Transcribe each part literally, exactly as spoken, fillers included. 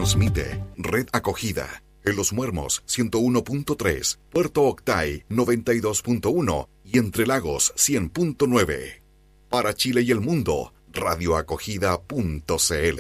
Transmite Red Acogida en Los Muermos ciento uno punto tres, Puerto Octay noventa y dos punto uno y Entre Lagos cien punto nueve. Para Chile y el mundo, radioacogida punto cl.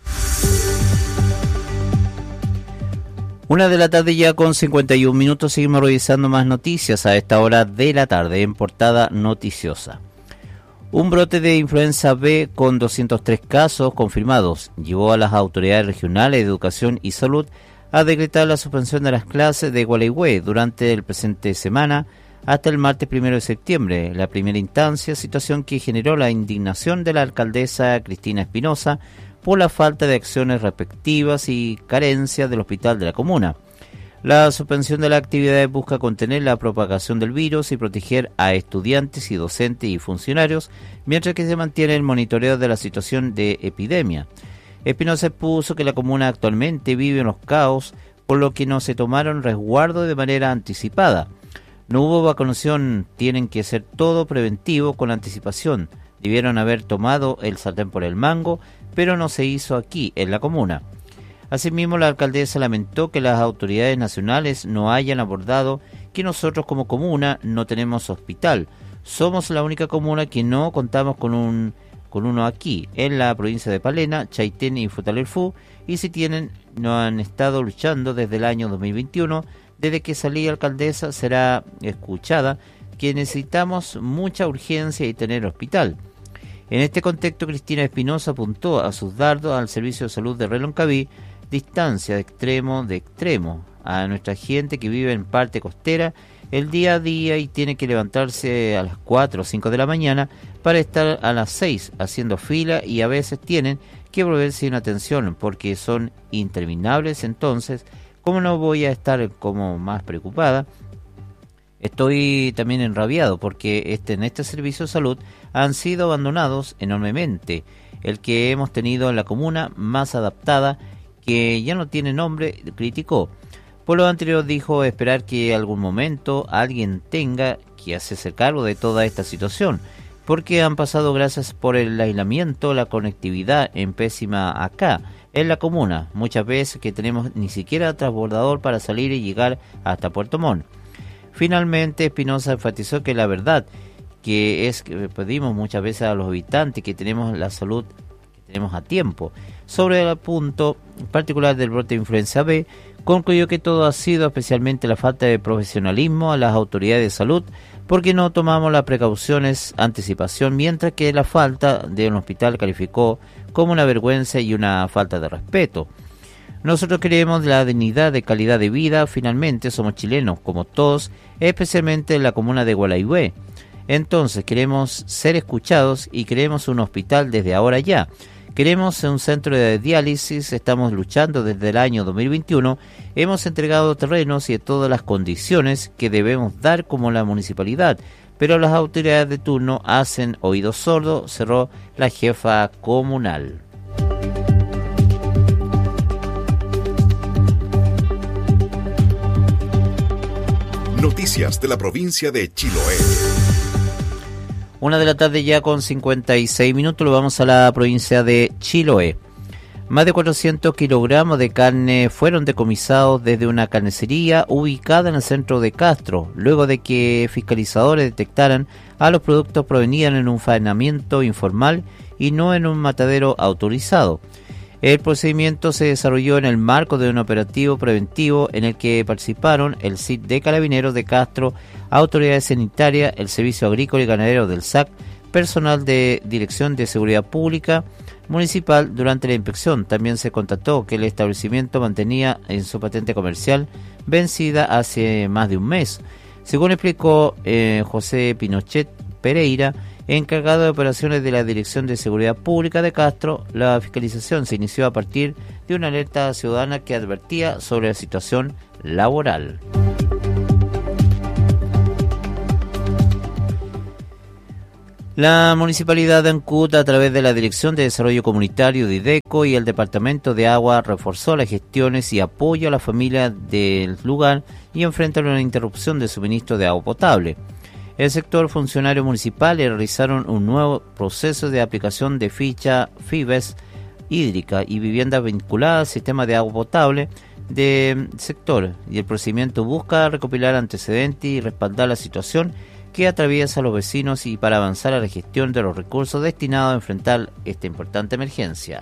Una de la tarde ya con cincuenta y un minutos, seguimos revisando más noticias a esta hora de la tarde en Portada Noticiosa. Un brote de influenza B con doscientos tres casos confirmados llevó a las autoridades regionales de educación y salud a decretar la suspensión de las clases de Gualeguay durante el presente semana hasta el martes primero de septiembre, la primera instancia, situación que generó la indignación de la alcaldesa Cristina Espinosa por la falta de acciones respectivas y carencias del hospital de la comuna. La suspensión de las actividades busca contener la propagación del virus y proteger a estudiantes y docentes y funcionarios, mientras que se mantiene el monitoreo de la situación de epidemia. Espinosa expuso que la comuna actualmente vive en los caos, por lo que no se tomaron resguardo de manera anticipada. No hubo vacunación, tienen que ser todo preventivo con anticipación. Debieron haber tomado el sartén por el mango, pero no se hizo aquí, en la comuna. Asimismo, la alcaldesa lamentó que las autoridades nacionales no hayan abordado que nosotros como comuna no tenemos hospital. Somos la única comuna que no contamos con un con uno aquí, en la provincia de Palena, Chaitén y Futaleufú, y si tienen, no han estado luchando desde el año dos mil veintiuno, desde que salí alcaldesa será escuchada, que necesitamos mucha urgencia y tener hospital. En este contexto, Cristina Espinosa apuntó a sus dardos al servicio de salud de Reloncaví, distancia de extremo de extremo, a nuestra gente que vive en parte costera el día a día y tiene que levantarse a las cuatro o cinco de la mañana para estar a las seis haciendo fila y a veces tienen que volver sin atención porque son interminables. Entonces, ¿cómo no voy a estar como más preocupada? Estoy también enrabiado porque este, en este servicio de salud han sido abandonados enormemente. El que hemos tenido en la comuna más adaptada, que ya no tiene nombre, criticó. Por lo anterior dijo esperar que algún momento alguien tenga que hacerse cargo de toda esta situación, porque han pasado gracias por el aislamiento, la conectividad en pésima acá, en la comuna, muchas veces que tenemos ni siquiera transbordador para salir y llegar hasta Puerto Montt. Finalmente, Espinosa enfatizó que la verdad que es que pedimos muchas veces a los habitantes que tenemos la salud que tenemos a tiempo. Sobre el punto particular del brote de influenza B, concluyó que todo ha sido especialmente la falta de profesionalismo a las autoridades de salud, porque no tomamos las precauciones, anticipación, mientras que la falta de un hospital calificó como una vergüenza y una falta de respeto. Nosotros queremos la dignidad de calidad de vida, finalmente somos chilenos, como todos, especialmente en la comuna de Gualeguay. Entonces queremos ser escuchados y queremos un hospital desde ahora ya. Queremos un centro de diálisis, estamos luchando desde el año dos mil veintiuno, hemos entregado terrenos y todas las condiciones que debemos dar como la municipalidad, pero las autoridades de turno hacen oídos sordos, cerró la jefa comunal. Noticias de la provincia de Chiloé. Una de la tarde ya con cincuenta y seis minutos, lo vamos a la provincia de Chiloé. Más de cuatrocientos kilogramos de carne fueron decomisados desde una carnicería ubicada en el centro de Castro, luego de que fiscalizadores detectaran a los productos provenían en un faenamiento informal y no en un matadero autorizado. El procedimiento se desarrolló en el marco de un operativo preventivo en el que participaron el C I D de Carabineros de Castro, autoridades sanitarias, el Servicio Agrícola y Ganadero del S A C, personal de Dirección de Seguridad Pública Municipal. Durante la inspección también se constató que el establecimiento mantenía en su patente comercial vencida hace más de un mes. Según explicó eh, José Pinochet Pereira, encargado de operaciones de la Dirección de Seguridad Pública de Castro, la fiscalización se inició a partir de una alerta ciudadana que advertía sobre la situación laboral. La Municipalidad de Ancud, a través de la Dirección de Desarrollo Comunitario de IDECO y el Departamento de Agua, reforzó las gestiones y apoyo a la familia del lugar y enfrentan una interrupción de suministro de agua potable. El sector funcionario municipal realizaron un nuevo proceso de aplicación de ficha FIBES hídrica y viviendas vinculadas al sistema de agua potable del sector, y el procedimiento busca recopilar antecedentes y respaldar la situación que atraviesa a los vecinos y para avanzar a la gestión de los recursos destinados a enfrentar esta importante emergencia.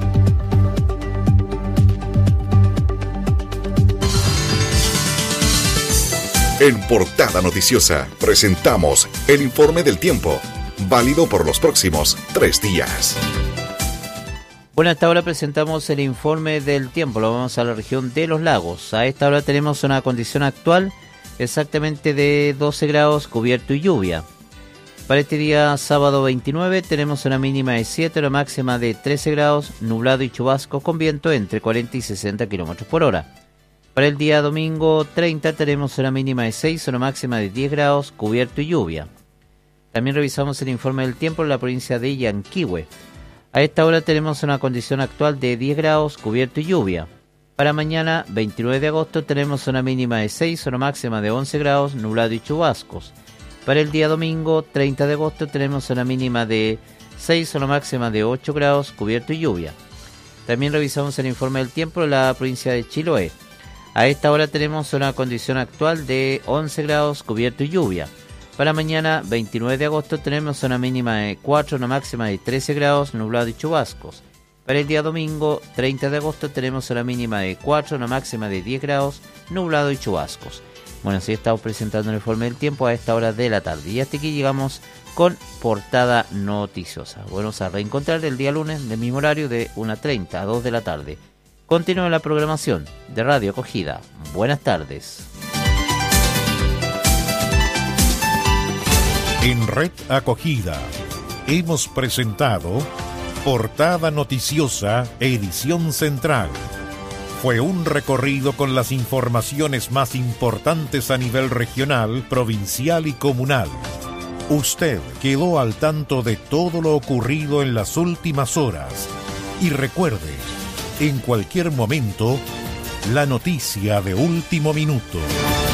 En Portada Noticiosa presentamos el informe del tiempo, válido por los próximos tres días. Bueno, a esta hora presentamos el informe del tiempo, lo vamos a la región de los lagos. A esta hora tenemos una condición actual exactamente de doce grados, cubierto y lluvia. Para este día sábado veintinueve tenemos una mínima de siete, una máxima de trece grados, nublado y chubascos con viento entre cuarenta y sesenta kilómetros por hora. Para el día domingo treinta tenemos una mínima de seis, una máxima de diez grados, cubierto y lluvia. También revisamos el informe del tiempo en la provincia de Yanquihue. A esta hora tenemos una condición actual de diez grados, cubierto y lluvia. Para mañana veintinueve de agosto tenemos una mínima de seis, una máxima de once grados, nublado y chubascos. Para el día domingo treinta de agosto tenemos una mínima de seis, una máxima de ocho grados, cubierto y lluvia. También revisamos el informe del tiempo en la provincia de Chiloé. A esta hora tenemos una condición actual de once grados, cubierto y lluvia. Para mañana, veintinueve de agosto, tenemos una mínima de cuatro, una máxima de trece grados, nublado y chubascos. Para el día domingo, treinta de agosto, tenemos una mínima de cuatro, una máxima de diez grados, nublado y chubascos. Bueno, así estamos presentando el informe del tiempo a esta hora de la tarde. Y hasta aquí llegamos con Portada Noticiosa. Vamos a reencontrar el día lunes del mismo horario de una treinta a dos de la tarde. Continúa la programación de Radio Acogida. Buenas tardes. En Red Acogida hemos presentado Portada Noticiosa, edición central. Fue un recorrido con las informaciones más importantes a nivel regional, provincial y comunal. Usted quedó al tanto de todo lo ocurrido en las últimas horas. Y recuerde, en cualquier momento, la noticia de último minuto.